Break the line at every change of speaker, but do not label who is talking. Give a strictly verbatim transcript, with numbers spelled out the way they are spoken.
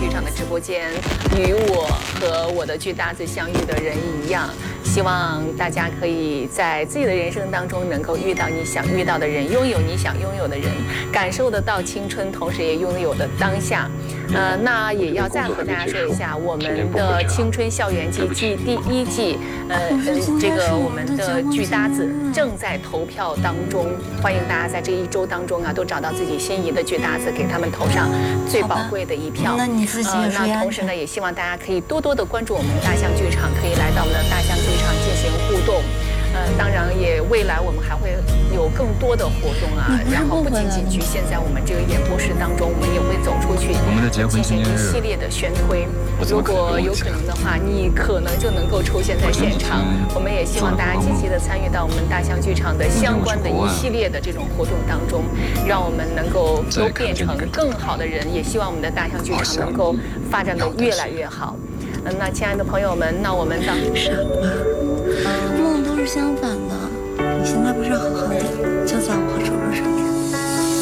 剧场的直播间，与我和我的剧搭子相遇的人一样。希望大家可以在自己的人生当中能够遇到你想遇到的人，拥有你想拥有的人，感受得到青春，同时也拥有的当下。呃，那也要再和大家说一下，我们的《青春校园季》季第一季，呃呃，这个我们的剧搭子正在投票当中，欢迎大家在这一周当中啊，都找到自己心仪的剧搭子，给他们投上最宝贵的一票。
那你自己也
呃，那同时呢，也希望大家可以多多的关注我们大象剧场，可以来到我们的大象剧场进行互动。呃，当然也未来我们还会有更多的活动啊，然后不仅仅局限在我们这个演播室当中，我们也会走出去进行一系列的宣推。如果有可能的话，你可能就能够出现在现场。我们也希望大家积极的参与到我们大象剧场的相关的一系列的这种活动当中，让我们能够都变成更好的人，也希望我们的大象剧场能够发展得越来越好。嗯，那亲爱的朋友们，那我们到
傻吗？梦都是相反的。你现在不是好好的，就在我